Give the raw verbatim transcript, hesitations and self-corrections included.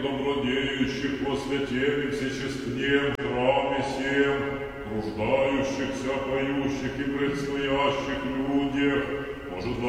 добродеющих во святем и всечестнем храме сем, труждающихся, поющих и предстоящих людях, может,